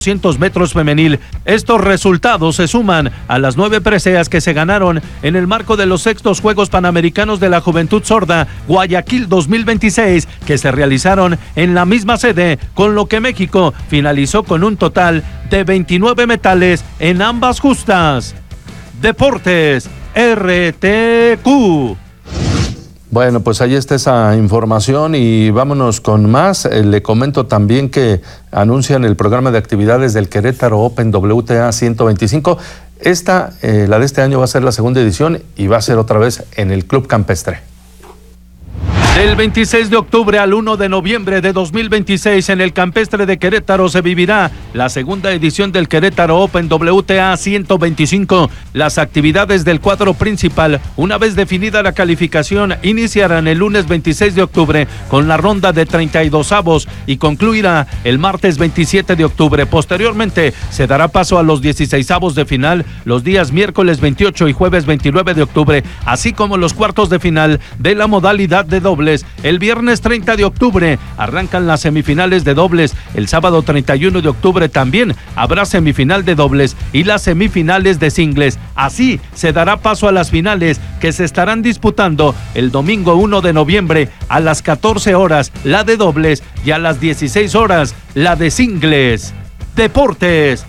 200 metros femenil. Estos resultados se suman a las 9 preseas que se ganaron en el marco de los 6º Juegos Panamericanos de la Juventud Sorda Guayaquil 2026, que se realizaron en la misma sede, con lo que México finalizó con un total de 29 metales en ambas justas. Deportes RTQ. Bueno, pues ahí está esa información y vámonos con más. Le comento también que anuncian el programa de actividades del Querétaro Open WTA 125. La de este año va a ser la segunda edición y va a ser otra vez en el Club Campestre. Del 26 de octubre al 1 de noviembre de 2026 en el Campestre de Querétaro se vivirá la segunda edición del Querétaro Open WTA 125. Las actividades del cuadro principal, una vez definida la calificación, iniciarán el lunes 26 de octubre con la ronda de 32avos y concluirá el martes 27 de octubre. Posteriormente se dará paso a los 16avos de final los días miércoles 28 y jueves 29 de octubre, así como los cuartos de final de la modalidad de dobles. El viernes 30 de octubre arrancan las semifinales de dobles. El sábado 31 de octubre también habrá semifinal de dobles y las semifinales de singles. Así se dará paso a las finales que se estarán disputando el domingo 1 de noviembre a las 14 horas la de dobles y a las 16 horas la de singles. Deportes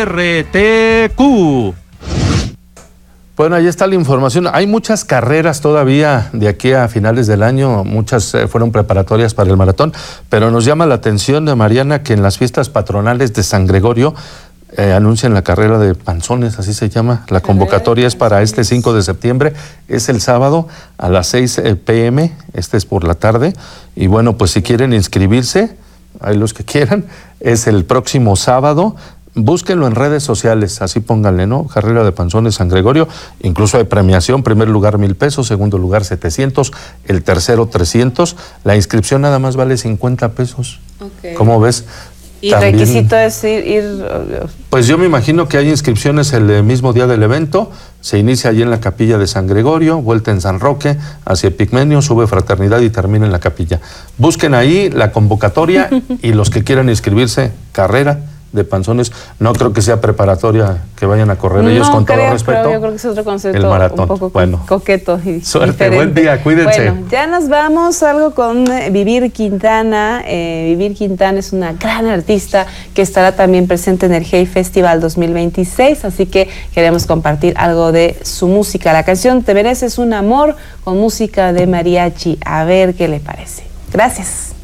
RTQ. Bueno, ahí está la información. Hay muchas carreras todavía de aquí a finales del año, muchas fueron preparatorias para el maratón, pero nos llama la atención de Mariana que en las fiestas patronales de San Gregorio anuncian la carrera de panzones, así se llama. La convocatoria es para este 5 de septiembre, es el sábado a las 6 p.m., este es por la tarde, y bueno, pues si quieren inscribirse, hay los que quieran, es el próximo sábado. Búsquenlo en redes sociales, así pónganle, ¿no? Carrera de panzones San Gregorio, incluso hay premiación, primer lugar 1,000 pesos, segundo lugar 700, el tercero 300, la inscripción nada más vale 50 pesos. Okay. ¿Cómo ves? ¿Y el requisito es ir? Pues yo me imagino que hay inscripciones el mismo día del evento, se inicia allí en la capilla de San Gregorio, vuelta en San Roque, hacia Epigmenio, sube Fraternidad y termina en la capilla. Busquen ahí la convocatoria y los que quieran inscribirse, carrera de panzones, no creo que sea preparatoria que vayan a correr ellos con todo respeto. Yo creo que es otro concepto, el maratón. Un poco coqueto y suerte, diferente. Buen día, cuídense. Bueno, ya nos vamos, algo con Vivir Quintana. Vivir Quintana es una gran artista que estará también presente en el Hey Festival 2026, así que queremos compartir algo de su música. La canción Te mereces un amor con música de mariachi, a ver qué le parece. Gracias.